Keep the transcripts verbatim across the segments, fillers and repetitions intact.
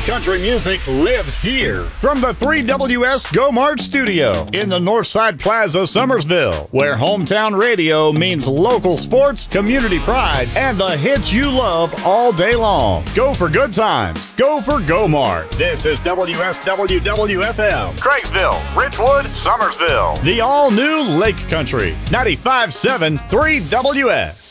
Country music lives here. From the three W S Go March studio in the Northside Plaza, Summersville, where hometown radio means local sports, community pride, and the hits you love all day long. Go for good times. Go for Go Mart. This is W S W W F M, Craigsville, Richwood, Summersville. The all-new Lake Country, ninety-five point seven three W S.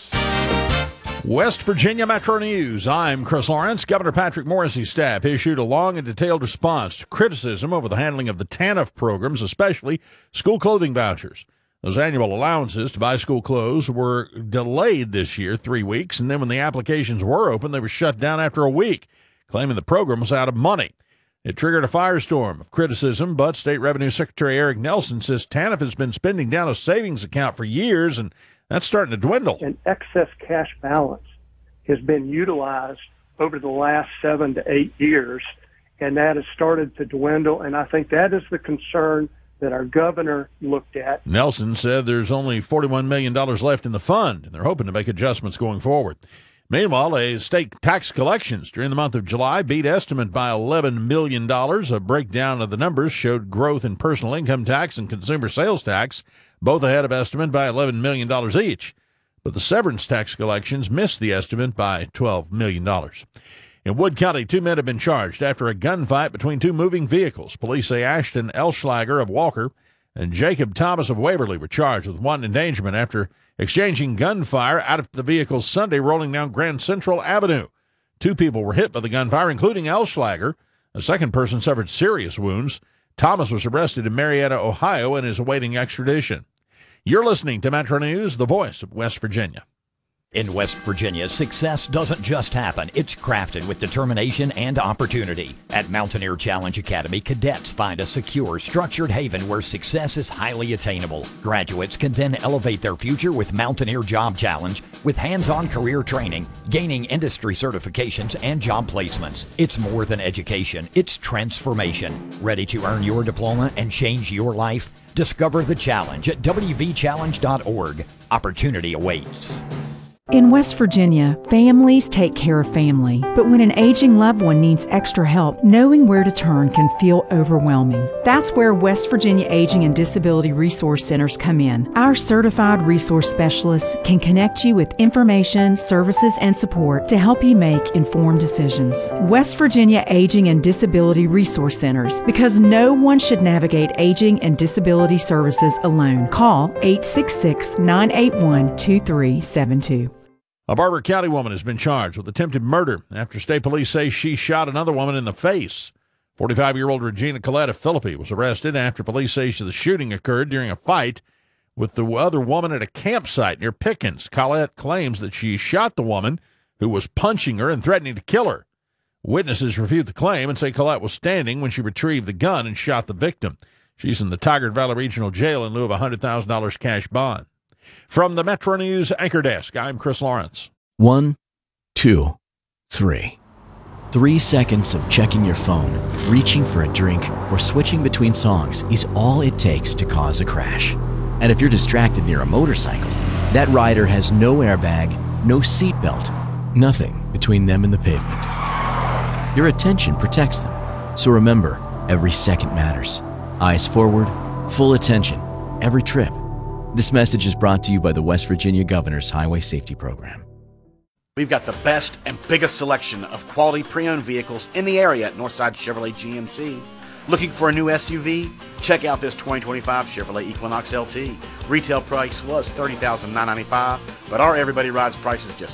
West Virginia Metro News. I'm Chris Lawrence. Governor Patrick Morrisey's staff issued a long and detailed response to criticism over the handling of the TANF programs, especially school clothing vouchers. Those annual allowances to buy school clothes were delayed this year three weeks, and then when the applications were open, they were shut down after a week, claiming the program was out of money. It triggered a firestorm of criticism, but State Revenue Secretary Eric Nelson says TANF has been spending down a savings account for years, and that's starting to dwindle. An excess cash balance has been utilized over the last seven to eight years, and that has started to dwindle, and I think that is the concern that our governor looked at. Nelson said there's only forty-one million dollars left in the fund, and they're hoping to make adjustments going forward. Meanwhile, a state tax collections during the month of July beat estimate by eleven million dollars. A breakdown of the numbers showed growth in personal income tax and consumer sales tax, both ahead of estimate by eleven million dollars each. But the severance tax collections missed the estimate by twelve million dollars. In Wood County, two men have been charged after a gunfight between two moving vehicles. Police say Ashton Elschlager of Walker and Jacob Thomas of Waverly were charged with wanton endangerment after exchanging gunfire out of the vehicles Sunday rolling down Grand Central Avenue. Two people were hit by the gunfire, including Elschlager. A second person suffered serious wounds. Thomas was arrested in Marietta, Ohio, and is awaiting extradition. You're listening to Metro News, the voice of West Virginia. In West Virginia, success doesn't just happen. It's crafted with determination and opportunity. At Mountaineer Challenge Academy, cadets find a secure, structured haven where success is highly attainable. Graduates can then elevate their future with Mountaineer Job Challenge, with hands-on career training, gaining industry certifications, and job placements. It's more than education. It's transformation. Ready to earn your diploma and change your life? Discover the challenge at w v challenge dot org. Opportunity awaits. In West Virginia, families take care of family, but when an aging loved one needs extra help, knowing where to turn can feel overwhelming. That's where West Virginia Aging and Disability Resource Centers come in. Our certified resource specialists can connect you with information, services, and support to help you make informed decisions. West Virginia Aging and Disability Resource Centers, because no one should navigate aging and disability services alone. Call eight six six, nine eight one, two three seven two. A Barber County woman has been charged with attempted murder after state police say she shot another woman in the face. forty-five-year-old Regina Collette of Philippi was arrested after police say the shooting occurred during a fight with the other woman at a campsite near Pickens. Collette claims that she shot the woman who was punching her and threatening to kill her. Witnesses refute the claim and say Collette was standing when she retrieved the gun and shot the victim. She's in the Tigard Valley Regional Jail in lieu of a one hundred thousand dollars cash bond. From the Metro News Anchor Desk, I'm Chris Lawrence. One, two, three. Three seconds of checking your phone, reaching for a drink, or switching between songs is all it takes to cause a crash. And if you're distracted near a motorcycle, that rider has no airbag, no seatbelt, nothing between them and the pavement. Your attention protects them. So remember, every second matters. Eyes forward, full attention, every trip. This message is brought to you by the West Virginia Governor's Highway Safety Program. We've got the best and biggest selection of quality pre-owned vehicles in the area at Northside Chevrolet G M C. Looking for a new S U V? Check out this twenty twenty-five Chevrolet Equinox L T. Retail price was thirty thousand nine hundred ninety-five dollars, but our Everybody Rides price is just